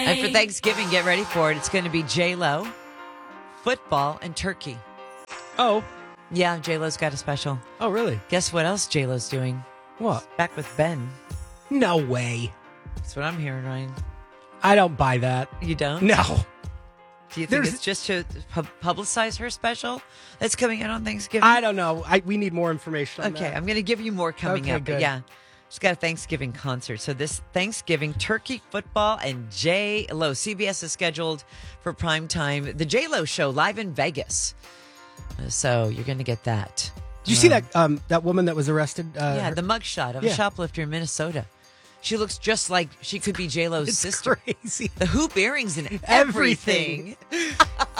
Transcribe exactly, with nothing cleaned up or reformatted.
And for Thanksgiving, get ready for it. It's going to be J-Lo, football, and turkey. Oh. Yeah, J-Lo's got a special. Oh, really? Guess what else J-Lo's doing? What? Back with Ben. No way. That's what I'm hearing, Ryan. I don't buy that. You don't? No. Do you think There's- it's just to pu- publicize her special that's coming out on Thanksgiving? I don't know. I We need more information on Okay, that. I'm going to give you more coming Okay, up. But good. yeah, she's got a Thanksgiving concert. So this Thanksgiving, turkey, football, and J-Lo. C B S is scheduled for prime time. The J-Lo show live in Vegas. Uh, So you're going to get that. Did you see that um, that woman that was arrested? Uh, Yeah, her- the mugshot of Yeah. a shoplifter in Minnesota. She looks just like she could be J-Lo's It's sister. crazy. The hoop earrings and everything. Everything.